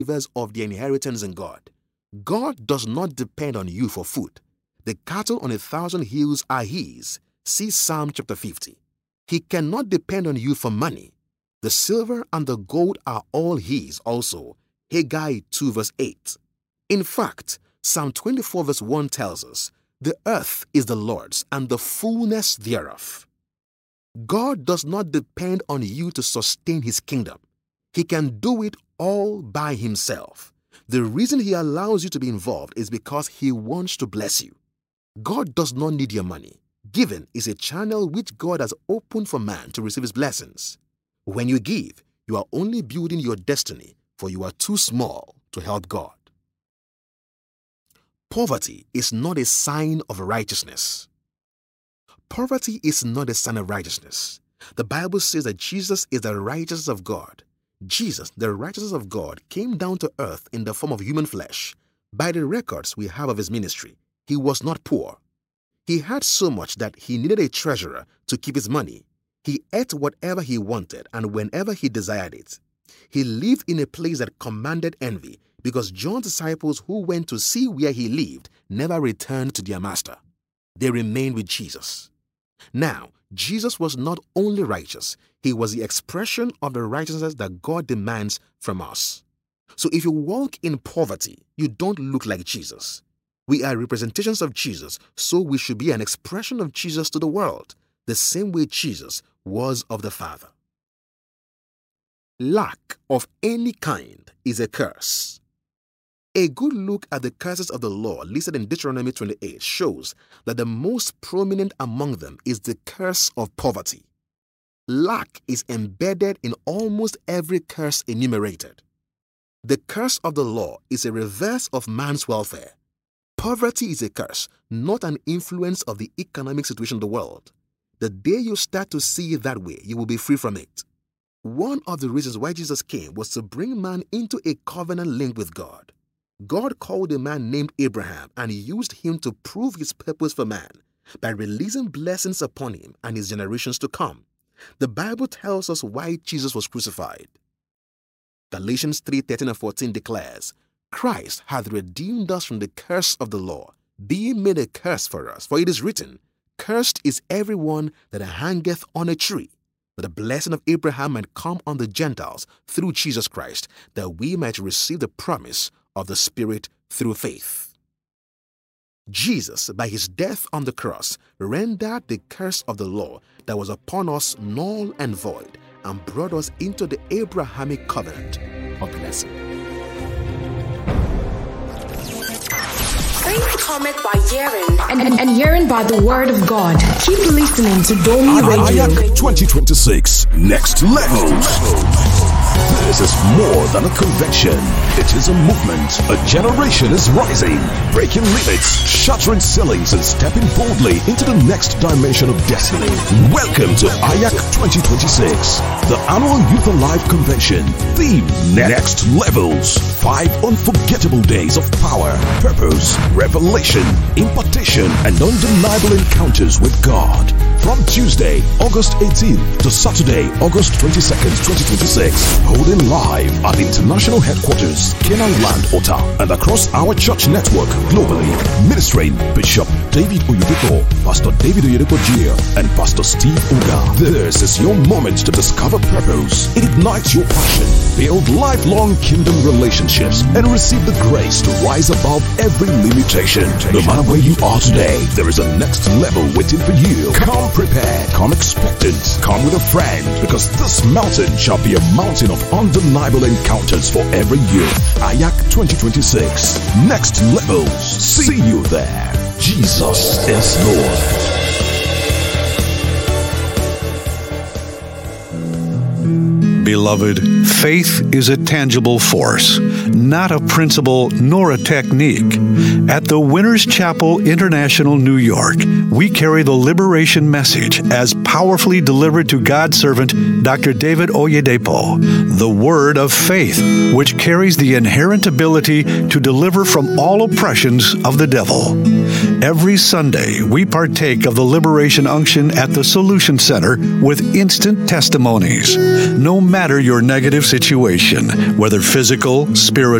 believers of their inheritance in God. God does not depend on you for food. The cattle on 1,000 hills are His. See Psalm chapter 50. He cannot depend on you for money. The silver and the gold are all His also. Haggai 2 verse 8. In fact, Psalm 24 verse 1 tells us, "The earth is the Lord's and the fullness thereof." God does not depend on you to sustain His kingdom. He can do it all by Himself. The reason He allows you to be involved is because He wants to bless you. God does not need your money. Giving is a channel which God has opened for man to receive His blessings. When you give, you are only building your destiny, for you are too small to help God. Poverty is not a sign of righteousness. Poverty is not a sign of righteousness. The Bible says that Jesus is the righteousness of God. Jesus, the righteousness of God, came down to earth in the form of human flesh. By the records we have of His ministry, He was not poor. He had so much that He needed a treasurer to keep His money. He ate whatever He wanted and whenever He desired it. He lived in a place that commanded envy because John's disciples who went to see where He lived never returned to their master. They remained with Jesus. Now, Jesus was not only righteous, He was the expression of the righteousness that God demands from us. So if you walk in poverty, you don't look like Jesus. We are representations of Jesus, so we should be an expression of Jesus to the world, the same way Jesus was of the Father. Lack of any kind is a curse. A good look at the curses of the law listed in Deuteronomy 28 shows that the most prominent among them is the curse of poverty. Lack is embedded in almost every curse enumerated. The curse of the law is a reverse of man's welfare. Poverty is a curse, not an influence of the economic situation of the world. The day you start to see it that way, you will be free from it. One of the reasons why Jesus came was to bring man into a covenant link with God. God called a man named Abraham and used him to prove His purpose for man by releasing blessings upon him and his generations to come. The Bible tells us why Jesus was crucified. Galatians 3:13 and 14 declares, "Christ hath redeemed us from the curse of the law, being made a curse for us. For it is written, Cursed is everyone that hangeth on a tree, that the blessing of Abraham might come on the Gentiles through Jesus Christ, that we might receive the promise of the Spirit through faith." Jesus, by His death on the cross, rendered the curse of the law that was upon us null and void and brought us into the Abrahamic covenant of blessing. Faith cometh by hearing, and hearing by the word of God. Keep listening to Domi Radio. AYAK 2026 Next Levels. This is more than a convention. It is a movement. A generation is rising, breaking limits, shattering ceilings, and stepping boldly into the next dimension of destiny. Welcome to AYAK 2026, the annual Youth Alive Convention. Theme: Next Levels. 5 unforgettable days of power, purpose, revelation, impartation, and undeniable encounters with God. From Tuesday, August 18th to Saturday, August 22nd, 2026. Holding live at International Headquarters, Canaan Land, Ota, and across our church network globally. Ministering Bishop David Oyedepo, Pastor David Oyedepo Jr., and Pastor Steve Uga. This is your moment to discover purpose, ignite your passion, build lifelong kingdom relationships, and receive the grace to rise above every limitation. No matter where you are today, there is a next level waiting for you. Come prepared, come expectant, come with a friend, because this mountain shall be a mountain of undeniable encounters for every youth. AYAK 2026, Next Levels. See you there. Jesus is Lord. Beloved, faith is a tangible force, not a principle nor a technique. At the Winners Chapel International, New York, we carry the liberation message as powerfully delivered to God's servant, Dr. David Oyedepo, the word of faith, which carries the inherent ability to deliver from all oppressions of the devil. Every Sunday, we partake of the liberation unction at the Solution Center with instant testimonies. No matter matter your negative situation, whether physical, spiritual,